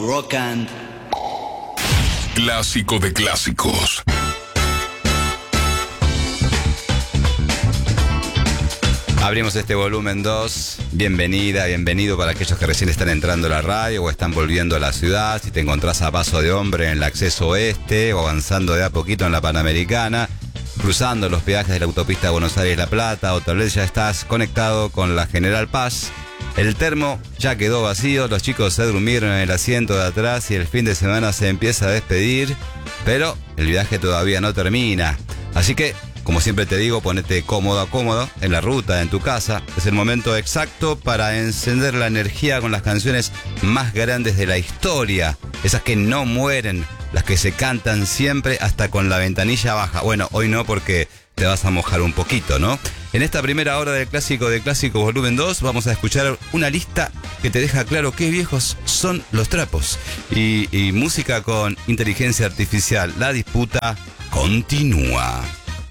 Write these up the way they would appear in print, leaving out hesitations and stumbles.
Rock and Clásico de clásicos. Abrimos este volumen 2. Bienvenida, bienvenido para aquellos que recién están entrando a la radio o están volviendo a la ciudad. Si te encontrás a paso de hombre en el acceso oeste o avanzando de a poquito en la Panamericana, cruzando los peajes de la autopista Buenos Aires-La Plata, o tal vez ya estás conectado con la General Paz. El termo ya quedó vacío, los chicos se durmieron en el asiento de atrás y el fin de semana se empieza a despedir, pero el viaje todavía no termina. Así que, como siempre te digo, ponete cómodo en la ruta, en tu casa. Es el momento exacto para encender la energía con las canciones más grandes de la historia. Esas que no mueren, las que se cantan siempre hasta con la ventanilla baja. Bueno, hoy no porque te vas a mojar un poquito, ¿no? En esta primera hora del Clásico de Clásicos Volumen 2 vamos a escuchar una lista que te deja claro qué viejos son los trapos. Y música con inteligencia artificial. La disputa continúa.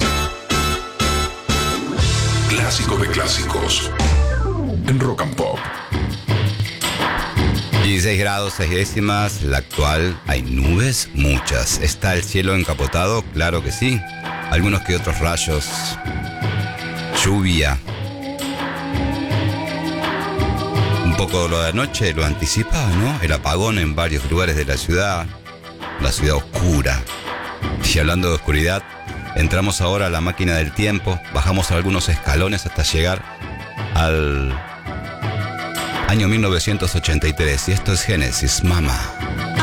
Clásico de clásicos. En Rock and Pop. 16 grados, 6 décimas, la actual. Hay nubes, muchas. ¿Está el cielo encapotado? Claro que sí. Algunos que otros rayos. Lluvia. Un poco lo de anoche lo anticipaba, ¿no? El apagón en varios lugares de la ciudad. La ciudad oscura. Y hablando de oscuridad, entramos ahora a la máquina del tiempo. Bajamos algunos escalones hasta llegar al año 1983. Y esto es Génesis, Mama.